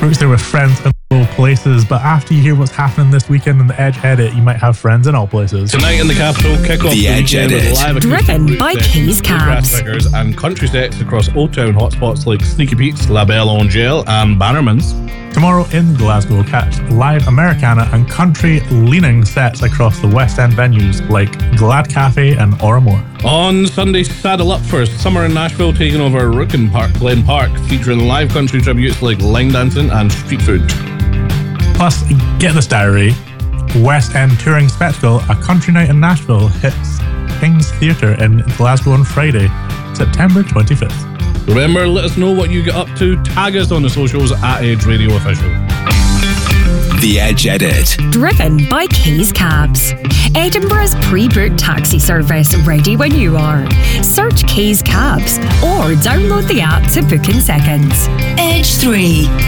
Brooks there with friends in all places, but after you hear what's happening this weekend in the Edge Edit, you might have friends in all places. Tonight in the capital, kick off the Edge Edit, driven by Keys Cabs and country sets across Old Town hotspots like Sneaky Pete's, La Belle Angele and Bannerman's. Tomorrow in Glasgow, catch live Americana and country-leaning sets across the West End venues like Glad Cafe and Oramore. On Sunday, saddle up for Summer in Nashville, taking over Rookin Park, Glen Park, featuring live country tributes like line dancing and street food. Plus, get this diary, West End touring spectacle, A Country Night in Nashville hits King's Theatre in Glasgow on Friday, September 25th. Remember, let us know what you get up to. Tag us on the socials at Edge Radio Official. The Edge Edit, driven by Keys Cabs, Edinburgh's pre-booked taxi service, ready when you are. Search Keys Cabs or download the app to book in seconds. Edge 3.